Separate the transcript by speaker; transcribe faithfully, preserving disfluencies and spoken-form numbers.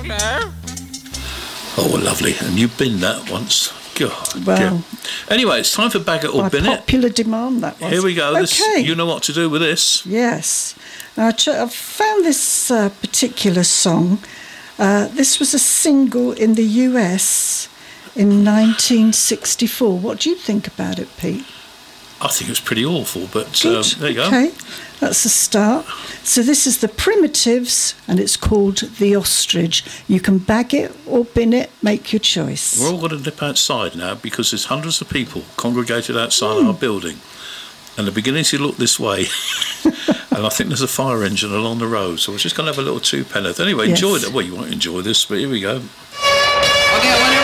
Speaker 1: Oh, lovely. And you've been that once. God.
Speaker 2: Well,
Speaker 1: yeah. Anyway, it's time for Bag It or
Speaker 2: by
Speaker 1: Bin It.
Speaker 2: popular demand, that was.
Speaker 1: Here we go.
Speaker 2: Okay.
Speaker 1: This, you know what to do with this.
Speaker 2: Yes. Now, I ch- I've found this uh, particular song. Uh, this was a single in the U S in nineteen sixty-four. What do you think about it, Pete?
Speaker 1: I think it was pretty awful, but
Speaker 2: Good.
Speaker 1: um, there you go.
Speaker 2: Okay, that's a start. So this is the Primitives, and it's called The Ostrich. You can bag it or bin it, make your choice.
Speaker 1: We're all going to nip outside now because there's hundreds of people congregated outside
Speaker 2: Mm.
Speaker 1: our building. And they're beginning to look this way. And I think there's a fire engine along the road. So we're just going to have a little two-penneth. Anyway,
Speaker 2: Yes.
Speaker 1: enjoy that. Well, you won't enjoy this, but here we go.
Speaker 3: Okay, whenever